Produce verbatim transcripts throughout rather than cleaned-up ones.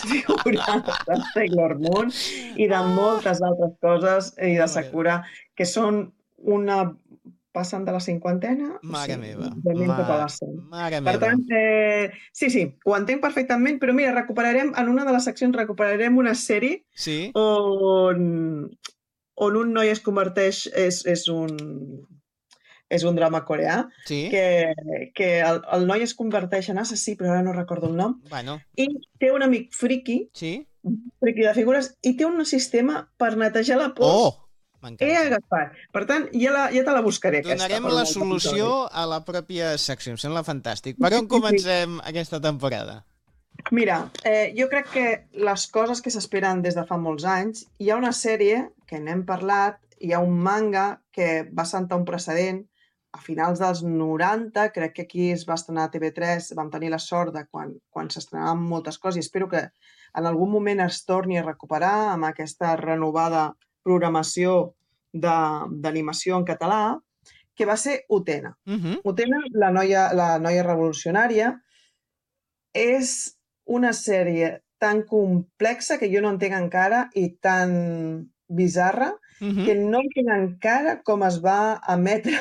figurants de Sailor Moon i de moltes altres coses i de Sakura, que són una... passen de la cinquantena, Mare sí, meva, de ment cap a mare, les cent. mare Per meva. tant, eh, sí, sí, ho entenc perfectament, però mira, recuperarem, en una de les seccions recuperarem una sèrie Sí? on, on un noi es converteix, és, és un és un drama coreà, Sí? que, que el, el noi es converteix en assassí, però ara no recordo el nom, Bueno, i té un amic friki, sí? friki de figures, i té un sistema per netejar la pols. Oh, He m'encanta. agafat. Per tant, ja, la, ja te la buscaré, aquesta, Donarem per un la altre solució episodi. a la pròpia secció, em sembla fantàstic. Per on Sí, sí. comencem aquesta temporada? Mira, eh, jo crec que les coses que s'esperen des de fa molts anys, hi ha una sèrie que n'hem parlat, hi ha un manga que va sentar un precedent a finals dels noranta, crec que aquí es va estrenar a T V tres, vam tenir la sort de quan, quan s'estrenaven moltes coses i espero que en algun moment es torni a recuperar amb aquesta renovada programació d'animació en català, que va ser Utena. Uh -huh. Utena, la noia, la noia revolucionària, és una sèrie tan complexa que jo no entenc encara i tan bizarra Uh -huh. que no entenc encara com es va emetre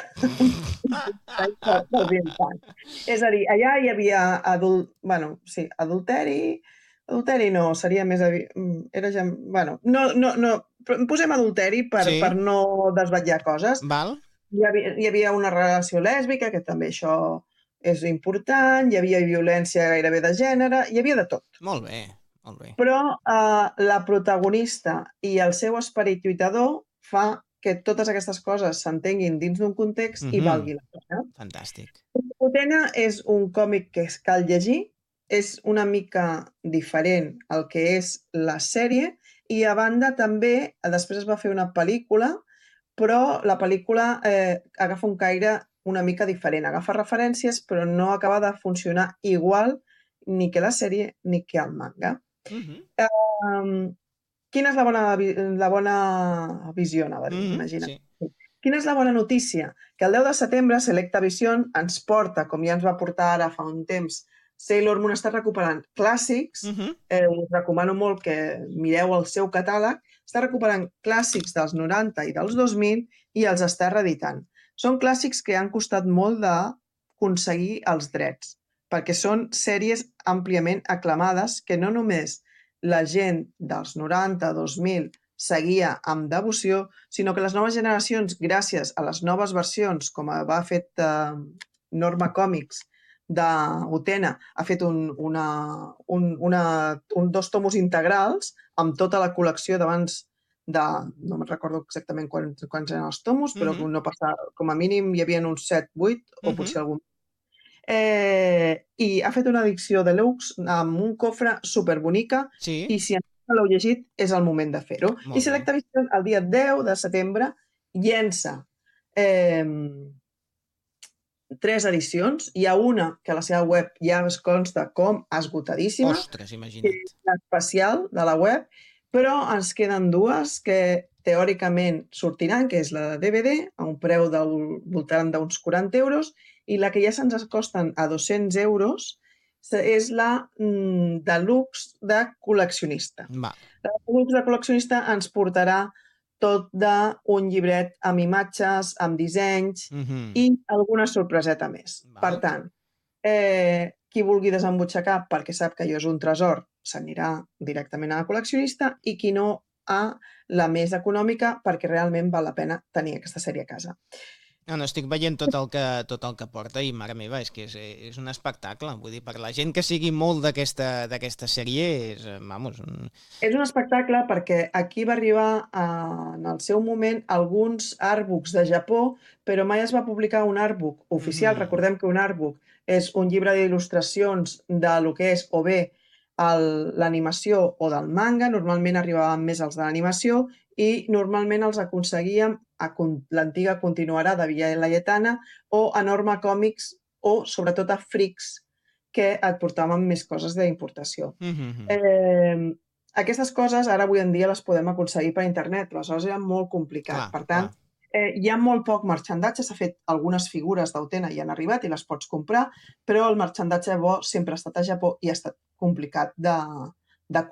pels infants. És a dir, allà hi havia adult... bueno, sí, adulteri... Adulteri no, seria més... avi- mm, Era ja... bueno, no, no, no, posem adulteri per, Sí, per no desvetllar coses. val? Hi havia, hi havia una relació lèsbica, que també això és important, hi havia violència gairebé de gènere, hi havia de tot. Molt bé, molt bé. Però eh, la protagonista i el seu esperit lluitador fa que totes aquestes coses s'entenguin dins d'un context Uh i -huh. valgui la pena. Fantàstic. Utena és un còmic que es cal llegir, és una mica diferent al que és la sèrie i a banda també després es va fer una pel·lícula, però la pel·lícula eh, agafa un caire una mica diferent, agafa referències però no acaba de funcionar igual ni que la sèrie ni que el manga. Uh -huh. Um, quina és la bona, la bona visió, anava a Uh dir, -huh. imagina't. Sí. Quina és la bona notícia? Que el deu de setembre Selecta Vision ens porta, com ja ens va portar ara fa un temps, Sailor Moon està recuperant clàssics, Uh -huh. eh, us recomano molt que mireu el seu catàleg, està recuperant clàssics dels noranta i dels dos mil i els està reeditant. Són clàssics que han costat molt d'aconseguir els drets, perquè són sèries àmpliament aclamades que no només la gent dels noranta, dos mil, seguia amb devoció, sinó que les noves generacions, gràcies a les noves versions, com va fet eh, Norma Comics d'Utena, ha fet un, una, un, una, un dos tomos integrals amb tota la col·lecció d'abans de, no me'n recordo exactament quants, quants eren els tomos, però Uh -huh. no passa, com a mínim hi havia uns set, vuit, o Uh -huh. potser algun. Eh, I ha fet una edició deluxe amb un cofre superbonica Sí, i si encara no l'heu llegit és el moment de fer-ho. I molt bé. Selecta Vision el dia deu de setembre llença eh, tres edicions. Hi ha una que a la seva web ja es consta com esgotadíssima, Ostres, que imagina't. és l'especial de la web, però ens queden dues que teòricament sortiran, que és la de D V D, a un preu del voltant d'uns quaranta euros, i la que ja se'ns costen a dos-cents euros és la mm, deluxe de col·leccionista. Val. La deluxe de col·leccionista ens portarà tot d'un llibret amb imatges, amb dissenys Uh -huh. i alguna sorpreseta més. Val. Per tant, eh, qui vulgui desembutxacar perquè sap que allò és un tresor s'anirà directament a la col·leccionista i qui no a la més econòmica perquè realment val la pena tenir aquesta sèrie a casa. No, no, estic veient tot el que, tot el que porta i, mare meva, és que és, és un espectacle. Vull dir, per la gent que sigui molt d'aquesta d'aquesta sèrie, és, vamos... Un... És un espectacle perquè aquí va arribar a, en el seu moment alguns artbooks de Japó, però mai es va publicar un artbook oficial. Mm-hmm. Recordem que un artbook és un llibre d'il·lustracions de lo que és o bé l'animació o del manga, normalment arribaven més els de l'animació i normalment els aconseguíem a l'antiga continuarà de Villa Laietana o a Norma Comics o sobretot a Freaks, que et portaven més coses d'importació. Mm-hmm. Eh, aquestes coses ara avui en dia les podem aconseguir per internet, però aleshores era molt complicat. Clar, per tant, clar. eh, hi ha molt poc marxandatge, s'ha fet algunes figures d'Utena i han arribat i les pots comprar, però el marxandatge bo sempre ha estat a Japó i ha estat complicat de,